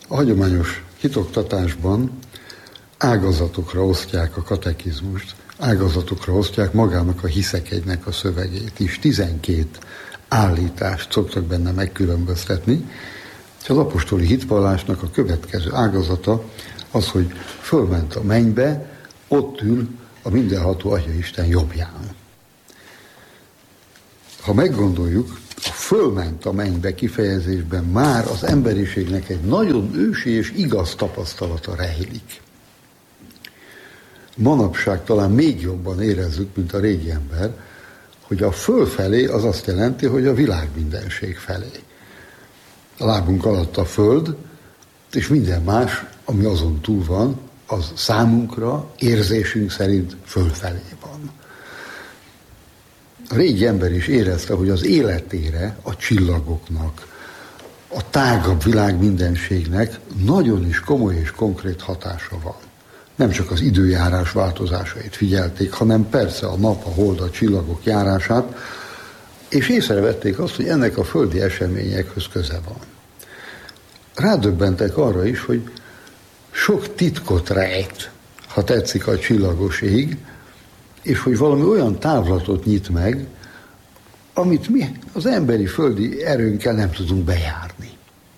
A hagyományos hitoktatásban ágazatokra osztják a katekizmust, ágazatokra osztják magának a hiszekegynek a szövegét is. 12 állítást szoktak benne megkülönböztetni. Az apostoli hitvallásnak a következő ágazata az, hogy fölment a mennybe, ott ül a mindenható Atyaisten jobbján. Ha meggondoljuk, a fölment a mennybe kifejezésben már az emberiségnek egy nagyon ősi és igaz tapasztalata rejlik. Manapság talán még jobban érezzük, mint a régi ember, hogy a fölfelé az azt jelenti, hogy a világ mindenség felé. A lábunk alatt a föld, és minden más, ami azon túl van, az számunkra, érzésünk szerint fölfelé van. A régi ember is érezte, hogy az életére, a csillagoknak, a tágabb világ mindenségnek nagyon is komoly és konkrét hatása van. Nem csak az időjárás változásait figyelték, hanem persze a nap, a hold, a csillagok járását, és észrevették azt, hogy ennek a földi eseményekhez köze van. Rádöbbentek arra is, hogy sok titkot rejt, ha tetszik, a csillagos ég, és hogy valami olyan távlatot nyit meg, amit mi az emberi földi erőnkkel nem tudunk bejárni.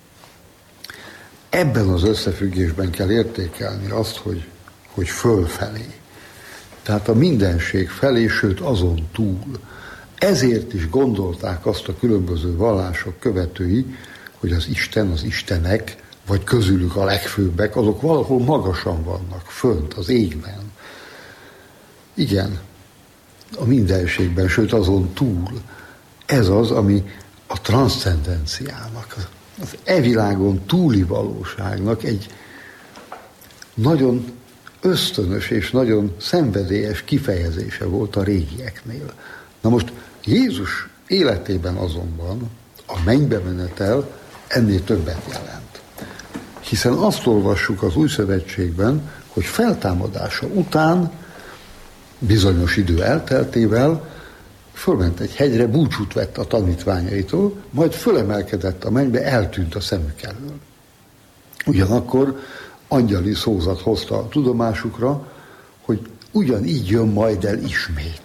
Ebben az összefüggésben kell értékelni azt, hogy fölfelé. Tehát a mindenség felé, sőt azon túl. Ezért is gondolták azt a különböző vallások követői, hogy az Isten, az istenek, vagy közülük a legfőbbek, azok valahol magasan vannak, fönt, az égben. Igen, a mindenségben, sőt azon túl. Ez az, ami a transzcendenciának, az világon túli valóságnak egy nagyon ösztönös és nagyon szenvedélyes kifejezése volt a régieknél. Na most Jézus életében azonban a mennybe menetel ennél többet jelent. Hiszen azt olvassuk az Új Szövetségben, hogy feltámadása után bizonyos idő elteltével fölment egy hegyre, búcsút vett a tanítványaitól, majd fölemelkedett a mennybe, eltűnt a szemük elől. Ugyanakkor angyali szózat hozta a tudomásukra, hogy ugyanígy jön majd el ismét.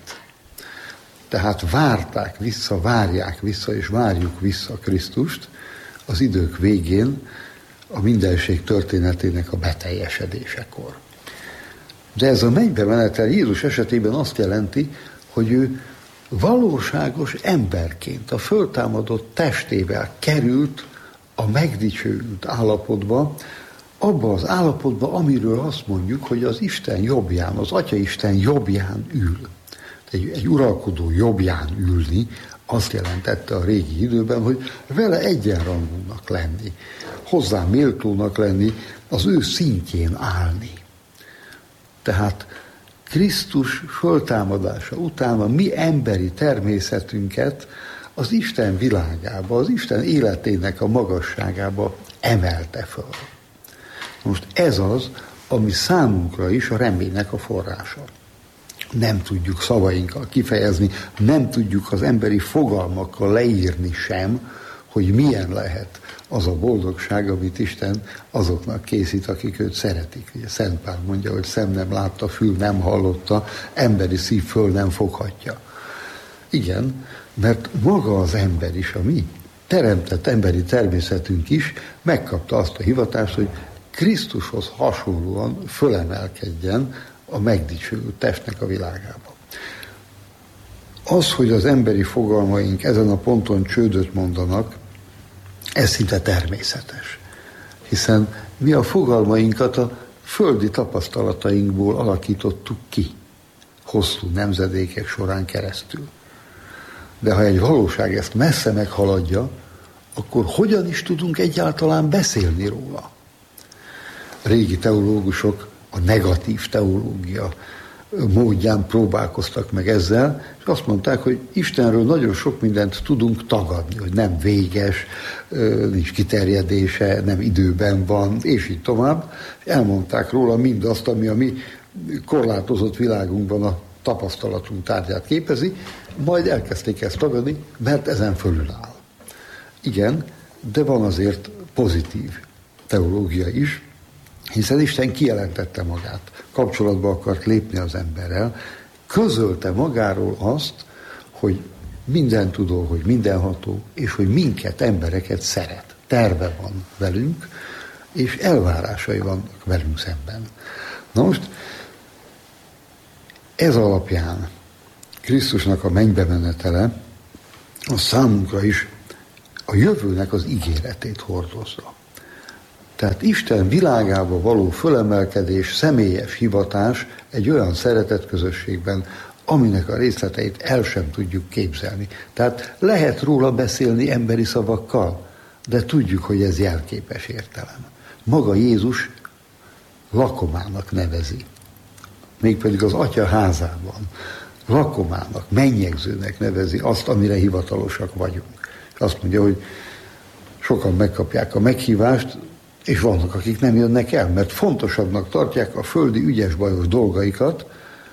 Tehát várták vissza, várják vissza, és várjuk vissza Krisztust az idők végén, a mindenség történetének a beteljesedésekor. De ez a mennybe menetel Jézus esetében azt jelenti, hogy ő valóságos emberként, a föltámadott testével került a megdicsőült állapotba, abba az állapotba, amiről azt mondjuk, hogy az Isten jobbján, az Atyaisten jobbján ül. Egy uralkodó jobbján ülni azt jelentette a régi időben, hogy vele egyenrangúnak lenni, hozzá méltónak lenni, az ő szintjén állni. Tehát Krisztus föltámadása után a mi emberi természetünket az Isten világába, az Isten életének a magasságába emelte föl. Most ez az, ami számunkra is a reménynek a forrása. Nem tudjuk szavainkkal kifejezni, nem tudjuk az emberi fogalmakkal leírni sem, hogy milyen lehet az a boldogság, amit Isten azoknak készít, akik őt szeretik. Ugye Szent Pál mondja, hogy szem nem látta, fül nem hallotta, emberi szív föl nem foghatja. Igen, mert maga az ember is, a mi teremtett emberi természetünk is megkapta azt a hivatást, hogy Krisztushoz hasonlóan fölemelkedjen a megdicsőült testnek a világába. Az, hogy az emberi fogalmaink ezen a ponton csődöt mondanak, ez szinte természetes. Hiszen mi a fogalmainkat a földi tapasztalatainkból alakítottuk ki, hosszú nemzedékek során keresztül. De ha egy valóság ezt messze meghaladja, akkor hogyan is tudunk egyáltalán beszélni róla? A régi teológusok a negatív teológia módján próbálkoztak meg ezzel, és azt mondták, hogy Istenről nagyon sok mindent tudunk tagadni, hogy nem véges, nincs kiterjedése, nem időben van, és így tovább. Elmondták róla mindazt, ami a mi korlátozott világunkban a tapasztalatunk tárgyát képezi, majd elkezdték ezt tagadni, mert ezen fölül áll. Igen, de van azért pozitív teológia is, hiszen Isten kijelentette magát, kapcsolatba akart lépni az emberrel, közölte magáról azt, hogy mindentudó, hogy mindenható, és hogy minket, embereket szeret. Terve van velünk, és elvárásai vannak velünk szemben. Na most, ez alapján Krisztusnak a mennybe menetele a számunkra is a jövőnek az ígéretét hordozza. Tehát Isten világába való fölemelkedés, személyes hivatás egy olyan szeretetközösségben, aminek a részleteit el sem tudjuk képzelni. Tehát lehet róla beszélni emberi szavakkal, de tudjuk, hogy ez jelképes értelem. Maga Jézus lakomának nevezi. Mégpedig az Atya házában lakomának, mennyegzőnek nevezi azt, amire hivatalosak vagyunk. És azt mondja, hogy sokan megkapják a meghívást, és vannak, akik nem jönnek el, mert fontosabbnak tartják a földi ügyes-bajos dolgaikat,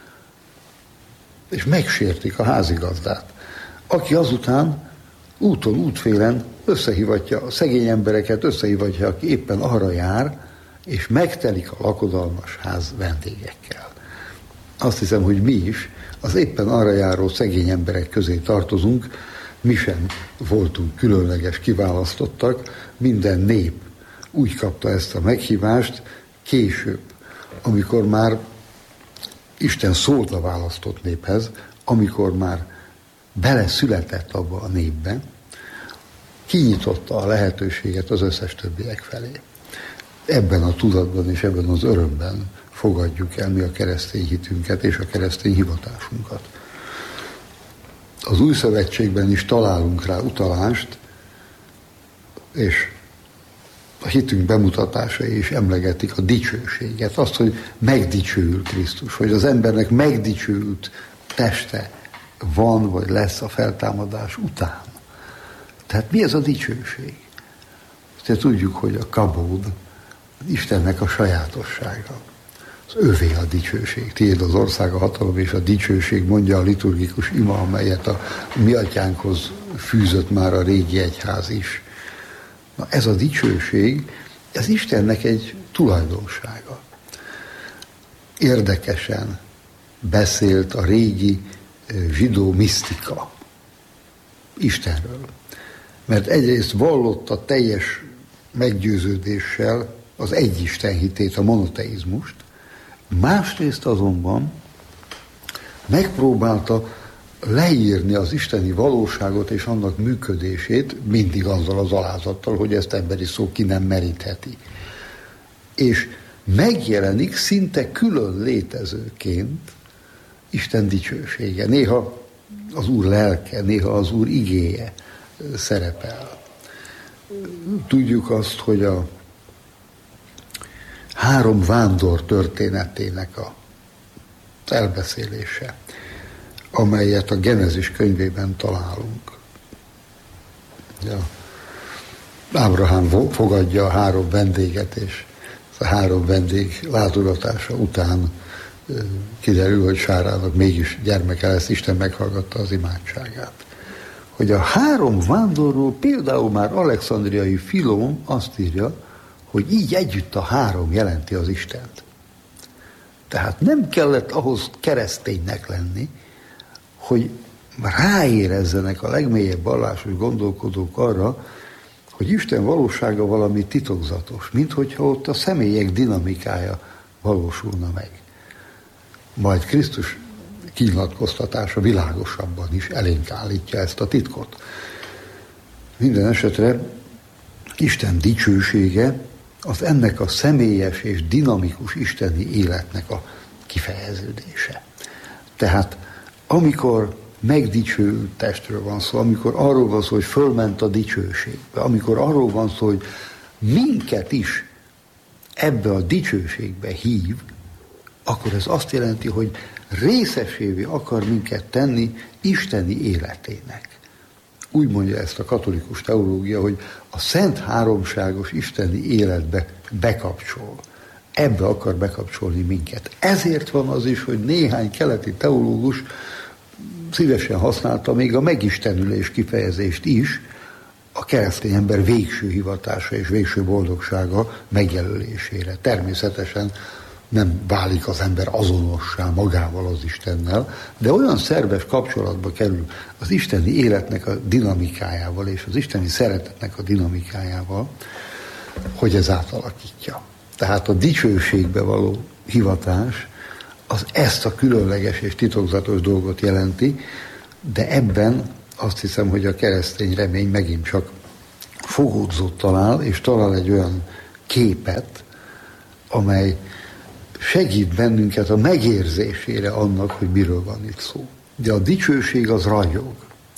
és megsértik a házigazdát, aki azután úton, útfélen összehívatja a szegény embereket, összehívatja, aki éppen arra jár, és megtelik a lakodalmas ház vendégekkel. Azt hiszem, hogy mi is az éppen arra járó szegény emberek közé tartozunk, mi sem voltunk különleges, kiválasztottak, minden nép úgy kapta ezt a meghívást később, amikor már Isten szólt a választott néphez, amikor már beleszületett abba a népbe, kinyitotta a lehetőséget az összes többiek felé. Ebben a tudatban és ebben az örömben fogadjuk el mi a keresztény hitünket és a keresztény hivatásunkat. Az Új Szövetségben is találunk rá utalást, és a hitünk bemutatásai is emlegetik a dicsőséget, azt, hogy megdicsőül Krisztus, hogy az embernek megdicsőült teste van, vagy lesz a feltámadás után. Tehát mi ez a dicsőség? Azt tudjuk, hogy a kabód Istennek a sajátossága. Az övé a dicsőség. Tiéd az ország, a hatalom és a dicsőség, mondja a liturgikus ima, amelyet a mi atyánkhoz fűzött már a régi egyház is. Na, ez a dicsőség, ez Istennek egy tulajdonsága. Érdekesen beszélt a régi zsidó misztika Istenről. Mert egyrészt vallotta teljes meggyőződéssel az egyisten hitét, a monoteizmust, másrészt azonban megpróbálta leírni az isteni valóságot és annak működését, mindig azzal az alázattal, hogy ezt emberi szó ki nem merítheti. És megjelenik szinte külön létezőként Isten dicsősége. Néha az Úr lelke, néha az Úr igéje szerepel. Tudjuk azt, hogy a 3 vándor történetének az elbeszélése, amelyet a Genezis könyvében találunk. Ja. Ábrahám fogadja a 3 vendéget, és a 3 vendég látogatása után kiderül, hogy Sárának mégis gyermeke lesz, Isten meghallgatta az imádságát. Hogy a 3 vándorról például már alexandriai Filón azt írja, hogy így együtt a 3 jelenti az Istent. Tehát nem kellett ahhoz kereszténynek lenni, hogy ráérezzenek a legmélyebb vallásos gondolkodók arra, hogy Isten valósága valami titokzatos, minthogyha ott a személyek dinamikája valósulna meg. Majd Krisztus kinyilatkoztatása világosabban is elénk állítja ezt a titkot. Minden esetre Isten dicsősége az ennek a személyes és dinamikus isteni életnek a kifejeződése. Tehát amikor megdicsőült testről van szó, amikor arról van szó, hogy fölment a dicsőségbe, amikor arról van szó, hogy minket is ebbe a dicsőségbe hív, akkor ez azt jelenti, hogy részesévé akar minket tenni isteni életének. Úgy mondja ezt a katolikus teológia, hogy a szent háromságos isteni életbe bekapcsol. Ebbe akar bekapcsolni minket. Ezért van az is, hogy néhány keleti teológus szívesen használta még a megistenülés kifejezést is, a keresztény ember végső hivatása és végső boldogsága megjelölésére. Természetesen nem válik az ember azonossá magával az Istennel, de olyan szerves kapcsolatba kerül az isteni életnek a dinamikájával és az isteni szeretetnek a dinamikájával, hogy ez átalakítja. Tehát a dicsőségbe való hivatás az ezt a különleges és titokzatos dolgot jelenti, de ebben azt hiszem, hogy a keresztény remény megint csak fogódzót talál, és talál egy olyan képet, amely segít bennünket a megérzésére annak, hogy miről van itt szó. De a dicsőség az ragyog.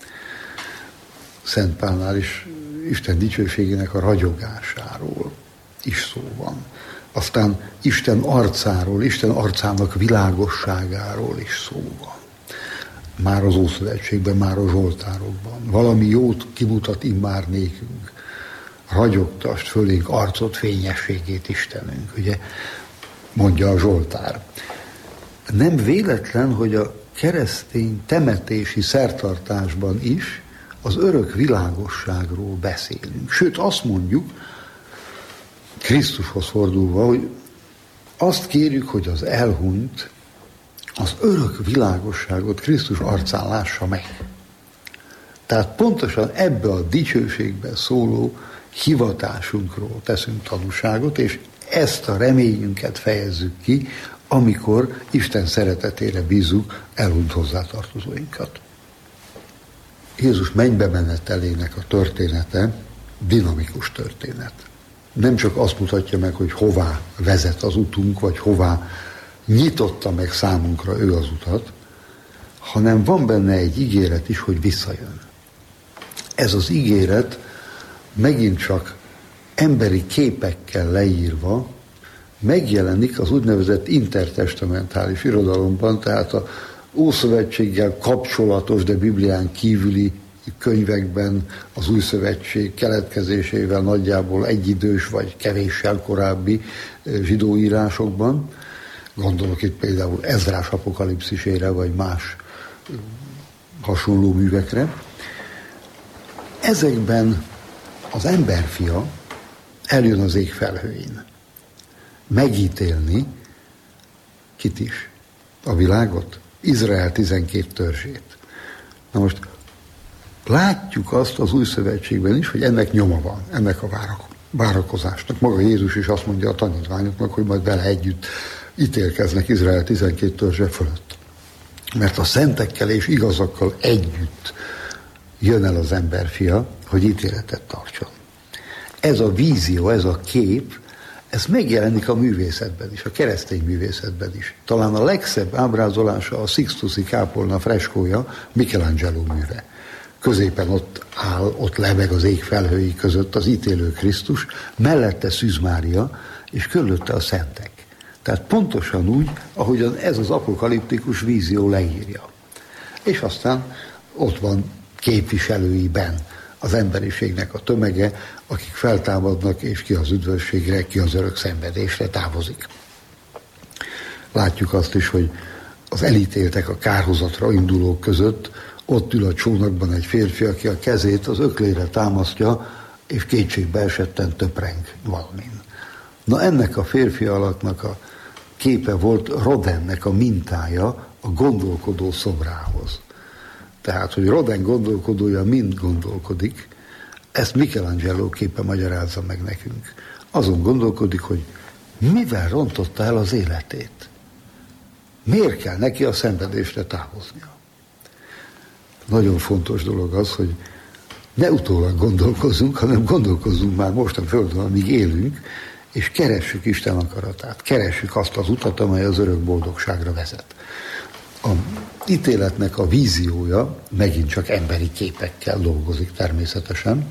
Szent Pálnál is Isten dicsőségének a ragyogásáról is szó van. Aztán Isten arcáról, Isten arcának világosságáról is szó van. Már az Ószövetségben, már a Zsoltárokban. Valami jót kimutat immár nékünk. Ragyogtasd fölénk arcot, fényességét Istenünk. Ugye mondja a Zsoltár. Nem véletlen, hogy a keresztény temetési szertartásban is az örök világosságról beszélünk. Sőt, azt mondjuk, Krisztushoz fordulva, hogy azt kérjük, hogy az elhunyt az örök világosságot Krisztus arcán lássa meg. Tehát pontosan ebbe a dicsőségben szóló hivatásunkról teszünk tanúságot, és ezt a reményünket fejezzük ki, amikor Isten szeretetére bízzuk elhunyt hozzátartozóinkat. Jézus mennybe menetelének a története dinamikus történet. Nem csak azt mutatja meg, hogy hová vezet az utunk, vagy hová nyitotta meg számunkra ő az utat, hanem van benne egy ígéret is, hogy visszajön. Ez az ígéret megint csak emberi képekkel leírva megjelenik az úgynevezett intertestamentális irodalomban, tehát a Ószövetséggel kapcsolatos, de Biblián kívüli könyvekben az Új Szövetség keletkezésével nagyjából egyidős vagy kevéssel korábbi zsidó írásokban. Gondolok itt például Ezrás apokalipszisére, vagy más hasonló művekre. Ezekben az emberfia eljön az ég felhőin. Megítélni kit is? A világot? Izrael 12 törzsét. Na most látjuk azt az Új Szövetségben is, hogy ennek nyoma van, ennek a várakozásnak. Maga Jézus is azt mondja a tanítványoknak, hogy majd vele együtt ítélkeznek Izrael 12 törzse fölött. Mert a szentekkel és igazakkal együtt jön el az emberfia, hogy ítéletet tartson. Ez a vízió, ez a kép, ez megjelenik a művészetben is, a keresztény művészetben is. Talán a legszebb ábrázolása a Sixtusi kápolna freskója, Michelangelo műve. Középen ott áll, ott lebeg az ég felhői között az ítélő Krisztus, mellette Szűz Mária, és körülötte a szentek. Tehát pontosan úgy, ahogyan ez az apokaliptikus vízió leírja. És aztán ott van képviselőiben az emberiségnek a tömege, akik feltámadnak, és ki az üdvösségre, ki az örök szenvedésre távozik. Látjuk azt is, hogy az elítéltek a kárhozatra indulók között ott ül a csónakban egy férfi, aki a kezét az öklére támasztja, és kétségbe esetten töpreng valamin. Na ennek a férfi alaknak a képe volt Rodinnek a mintája a gondolkodó szobrához. Tehát, hogy Rodin gondolkodója mind gondolkodik, ezt Michelangelo képe magyarázza meg nekünk. Azon gondolkodik, hogy mivel rontotta el az életét. Miért kell neki a szenvedésre távoznia? Nagyon fontos dolog az, hogy ne utólag gondolkozzunk, hanem gondolkozzunk már most a Földön, amíg élünk, és keressük Isten akaratát, keressük azt az utat, amely az örök boldogságra vezet. A ítéletnek a víziója megint csak emberi képekkel dolgozik természetesen,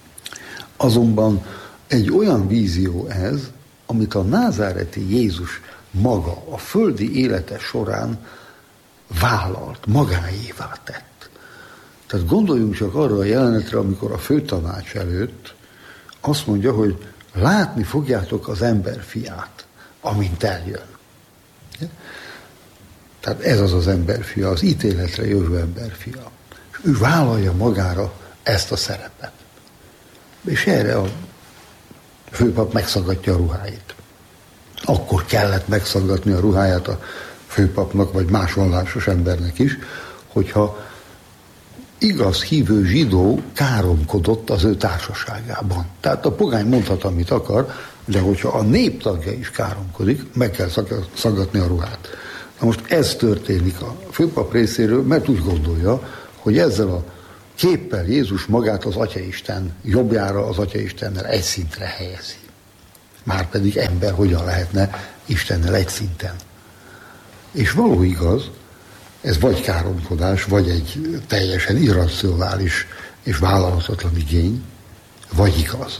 azonban egy olyan vízió ez, amit a názáreti Jézus maga a földi élete során vállalt, magáévá tett. Tehát gondoljunk csak arra a jelenetre, amikor a főtanács előtt azt mondja, hogy látni fogjátok az emberfiát, amint eljön. Tehát ez az emberfia, az ítéletre jövő emberfia. És ő vállalja magára ezt a szerepet. És erre a főpap megszaggatja a ruháit. Akkor kellett megszaggatni a ruháját a főpapnak, vagy más vallásos embernek is, hogyha igaz hívő zsidó káromkodott az ő társaságában. Tehát a pogány mondhat, amit akar, de hogyha a néptagja is káromkodik, meg kell szaggatni a ruhát. Na most ez történik a főpap részéről, mert úgy gondolja, hogy ezzel a képpel Jézus magát az Atyaisten jobbjára, az Atyaistennel egy szintre helyezi. Márpedig ember hogyan lehetne Istennel egy szinten. És való igaz, ez vagy káromkodás, vagy egy teljesen irracionális és vállalhatatlan igény, vagy igaz.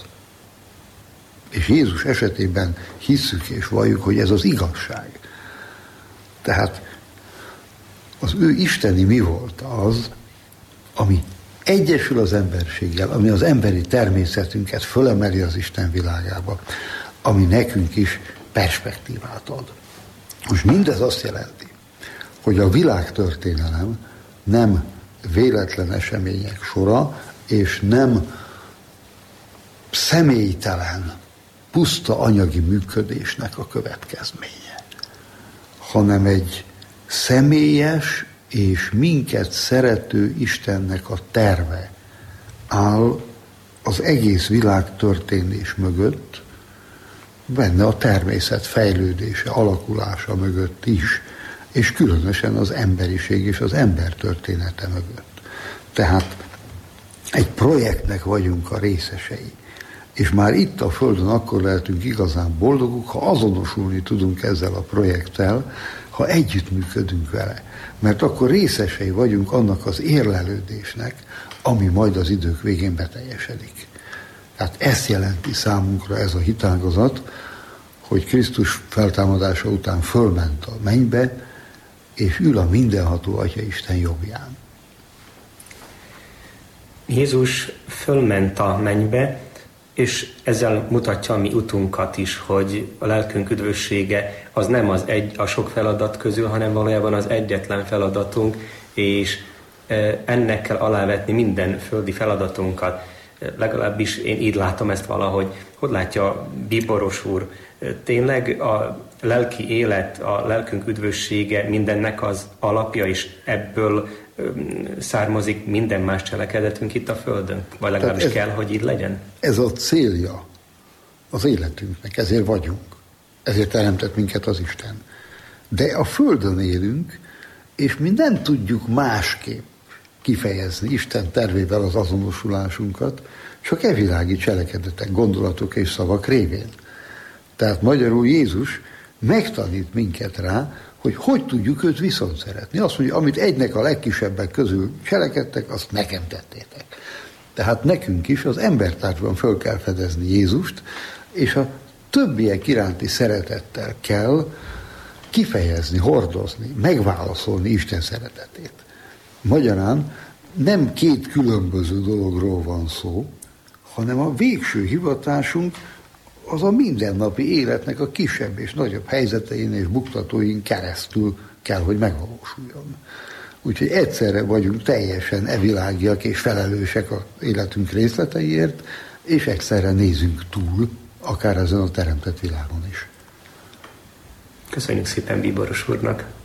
És Jézus esetében hisszük és valljuk, hogy ez az igazság. Tehát az ő isteni mi volt az, ami egyesül az emberséggel, ami az emberi természetünket fölemeli az Isten világába, ami nekünk is perspektívát ad. Most mindez azt jelenti, hogy a világtörténelem nem véletlen események sora, és nem személytelen, puszta anyagi működésnek a következménye, hanem egy személyes és minket szerető Istennek a terve áll az egész világtörténés mögött, benne a természet fejlődése, alakulása mögött is, és különösen az emberiség és az ember története mögött. Tehát egy projektnek vagyunk a részesei. És már itt a Földön akkor lehetünk igazán boldoguk, ha azonosulni tudunk ezzel a projekttel, ha együttműködünk vele. Mert akkor részesei vagyunk annak az érlelődésnek, ami majd az idők végén beteljesedik. Tehát ezt jelenti számunkra ez a hitágazat, hogy Krisztus feltámadása után fölment a mennybe, és ül a mindenható Atyaisten jobbján. Jézus fölment a mennybe, és ezzel mutatja a mi utunkat is, hogy a lelkünk üdvössége az nem az a sok feladat közül, hanem valójában az egyetlen feladatunk, és ennek kell alávetni minden földi feladatunkat. Legalábbis én így látom ezt valahogy. Hogy látja Bíboros úr? Tényleg a lelki élet, a lelkünk üdvössége mindennek az alapja, és ebből származik minden más cselekedetünk itt a Földön? Vagy legalábbis kell, hogy így legyen? Ez a célja az életünknek, ezért vagyunk. Ezért teremtett minket az Isten. De a Földön élünk, és mi nem tudjuk másképp kifejezni Isten tervével az azonosulásunkat, csak evilági cselekedetek, gondolatok és szavak révén. Tehát magyarul Jézus megtanít minket rá, hogy tudjuk őt viszont szeretni. Azt mondja, amit egynek a legkisebbek közül cselekedtek, azt nekem tettétek. Tehát nekünk is az embertárgyban föl kell fedezni Jézust, és a többiek iránti szeretettel kell kifejezni, hordozni, megválaszolni Isten szeretetét. Magyarán nem két különböző dologról van szó, hanem a végső hivatásunk az a mindennapi életnek a kisebb és nagyobb helyzetein és buktatóin keresztül kell, hogy megvalósuljon. Úgyhogy egyszerre vagyunk teljesen evilágiak és felelősek az életünk részleteiért, és egyszerre nézünk túl, akár ezen a teremtett világon is. Köszönjük szépen Bíboros úrnak!